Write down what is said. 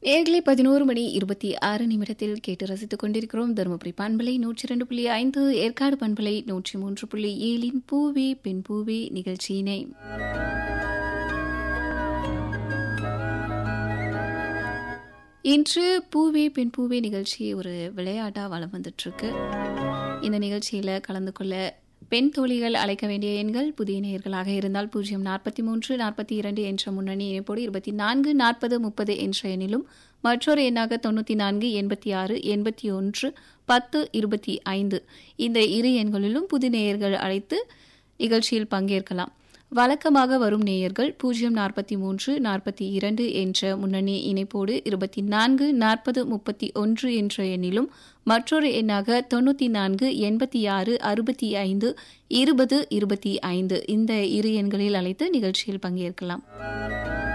நேயர்களே 11:26 கேட்டு ரசித்துக் கொண்டிருக்கிறோம். தருமபுரி பண்பலை 102.5, ஏற்காடு பண்பலை 103.7 பூவே பெண் பூவே நிகழ்ச்சியினை இன்று பூவே பெண் பூவே நிகழ்ச்சி ஒரு விளையாட்டா வலம் வந்துட்டு இருக்கு. இந்த நிகழ்ச்சியில கலந்து கொள்ள பெண் தோழிகள் அழைக்க வேண்டிய எண்கள் புதிய நேயர்களாக இருந்தால் 043 42 என்ற முன்னணி இணைப்போடு 24 40 30 என்ற எண்ணிலும் மற்றொரு எண்ணாக 94 86 81 10 25 இந்த இரு எண்களிலும் புதிய நேயர்கள் அழைத்து நிகழ்ச்சியில் பங்கேற்கலாம். வழக்கமாக வரும் நேயர்கள் 043 42 என்ற முன்னணி இணைப்போடு 24 40 31 என்ற எண்ணிலும் மற்றொரு எண்ணாக 94 86 65 20 25 இந்த இரு எண்களில் அழைத்து நிகழ்ச்சியில் பங்கேற்கலாம்.